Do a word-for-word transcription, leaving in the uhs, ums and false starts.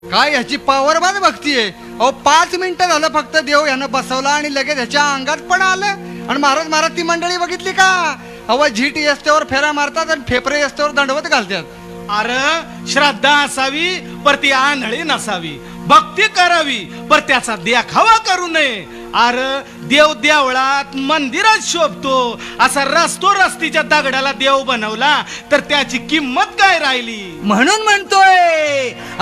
काय ह्याची पावरबाद भक्ती आहे. अहो पाच मिनिटं झालं फक्त देव ह्यानं बसवला आणि लगेच ह्याच्या अंगात पण आलं. आणि महाराज महाराज ती मंडळी बघितली का? अहो झीटी रस्त्यावर फेरा मारतात आणि फेफरे रस्त्यावर दंडवत घालतात. अरे श्रद्धा असावी पर ती आंधळी नसावी, भक्ती करावी पर त्याचा देखावा करू नये. अरे देव देवळात मंदिरात शोभतो, असा रस्तो रस्तीच्या दगडाला देव बनवला तर त्याची किंमत काय राहिली. म्हणून म्हणतोय